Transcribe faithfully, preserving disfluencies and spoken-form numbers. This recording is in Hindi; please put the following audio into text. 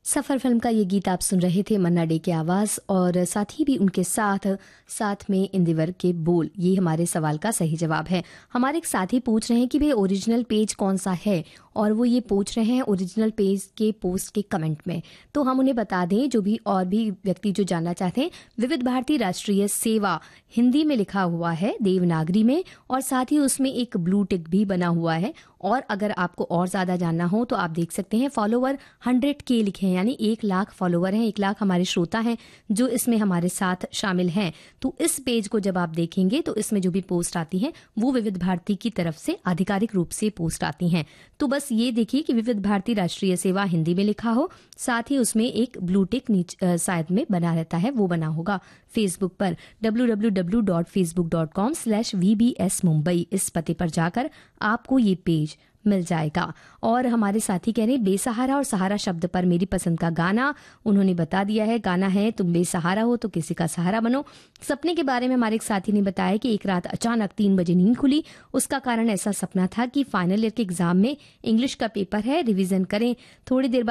सफर फिल्म का ये गीत आप सुन रहे थे, मन्ना डे की आवाज और साथ ही भी उनके साथ साथ में इंदिवर के बोल। ये हमारे सवाल का सही जवाब है। हमारे एक साथी पूछ रहे हैं कि भाई ओरिजिनल पेज कौन सा है, और वो ये पूछ रहे हैं ओरिजिनल पेज के पोस्ट के कमेंट में। तो हम उन्हें बता दें, जो भी और भी व्यक्ति जो जानना चाहते हैं, विविध भारती राष्ट्रीय सेवा हिंदी में लिखा हुआ है, देवनागरी में, और साथ ही उसमें एक ब्लू टिक भी बना हुआ है। और अगर आपको और ज्यादा जानना हो तो आप देख सकते हैं, फॉलोवर हंड्रेड के लिखे हैं, यानी एक लाख फॉलोवर हैं, एक लाख हमारे श्रोता हैं जो इसमें हमारे साथ शामिल हैं। तो इस पेज को जब आप देखेंगे तो इसमें जो भी पोस्ट आती हैं वो विविध भारती की तरफ से आधिकारिक रूप से पोस्ट आती हैं। तो बस ये देखिए कि विविध भारती राष्ट्रीय सेवा हिंदी में लिखा हो, साथ ही उसमें एक ब्लू टिक नीचे साइड में बना रहता है, वो बना होगा। फेसबुक पर W W W dot Facebook dot com slash we B S Mumbai इस पते पर जाकर आपको ये पेज मिल जाएगा। और हमारे साथी कह रहे हैं बेसहारा और सहारा शब्द पर मेरी पसंद का गाना उन्होंने बता दिया है। गाना है तुम बेसहारा हो तो किसी का सहारा बनो। सपने के बारे में हमारे एक साथी ने बताया कि एक रात अचानक तीन बजे नींद खुली। उसका कारण ऐसा सपना था कि फाइनल ईयर के एग्जाम में इंग्लिश का पेपर है, रिवीजन करें। थोड़ी देर बाद